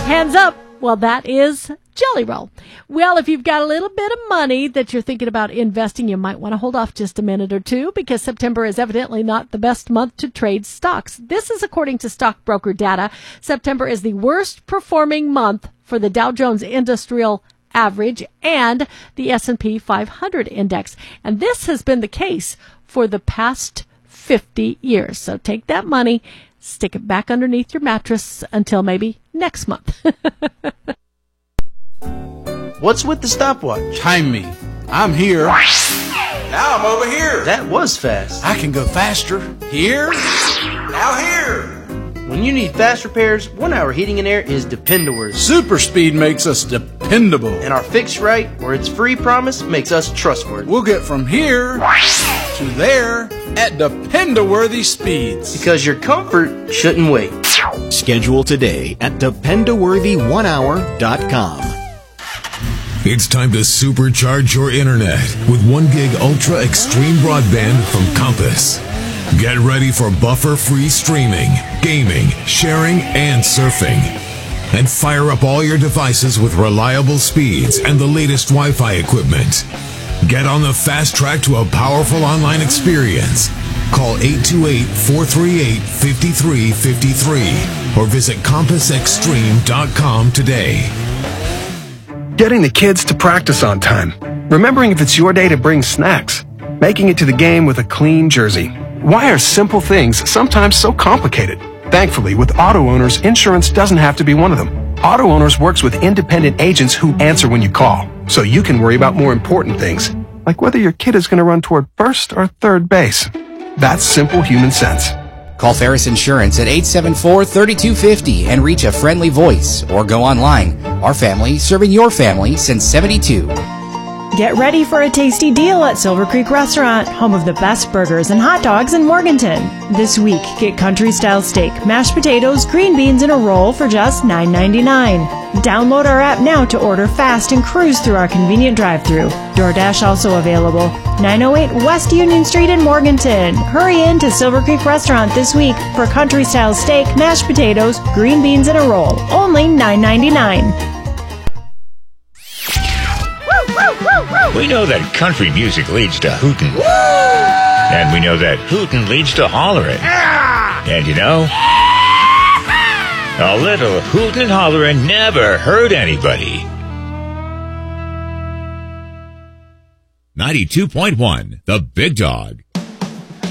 Hands up. Well, that is Jelly Roll. Well, if you've got a little bit of money that you're thinking about investing, you might want to hold off just a minute or two because September is evidently not the best month to trade stocks. This is according to stockbroker data. September is the worst performing month for the Dow Jones Industrial Average and the S&P 500 index. And this has been the case for the past 50 years. So take that money, stick it back underneath your mattress until maybe next month. What's with the stopwatch? Time me. I'm here. Now I'm over here. That was fast. I can go faster. Here. Now here. When you need fast repairs, 1 Hour Heating and Air is dependable. Super speed makes us dependable. And our fix right or it's free promise makes us trustworthy. We'll get from here to there at dependable speeds. Because your comfort shouldn't wait. Schedule today at dependworthy1hour.com. It's time to supercharge your internet with 1 gig ultra extreme broadband from Compass. Get ready for buffer-free streaming, gaming, sharing, and surfing. And fire up all your devices with reliable speeds and the latest Wi-Fi equipment. Get on the fast track to a powerful online experience. Call 828-438-5353 or visit compassextreme.com today. Getting the kids to practice on time. Remembering if it's your day to bring snacks. Making it to the game with a clean jersey. Why are simple things sometimes so complicated? Thankfully, with Auto Owners, insurance doesn't have to be one of them. Auto Owners works with independent agents who answer when you call, so you can worry about more important things, like whether your kid is going to run toward first or third base. That's simple human sense. Call Ferris Insurance at 874-3250 and reach a friendly voice, or go online. Our family serving your family since '72. Get ready for a tasty deal at Silver Creek Restaurant, home of the best burgers and hot dogs in Morganton. This week, get country-style steak, mashed potatoes, green beans, and a roll for just $9.99. Download our app now to order fast and cruise through our convenient drive-thru. DoorDash also available. 908 West Union Street in Morganton. Hurry in to Silver Creek Restaurant this week for country-style steak, mashed potatoes, green beans, and a roll. Only $9.99. We know that country music leads to hootin'. And we know that hootin' leads to hollerin'. And you know, a little hootin' and hollerin' never hurt anybody. 92.1, The Big Dog.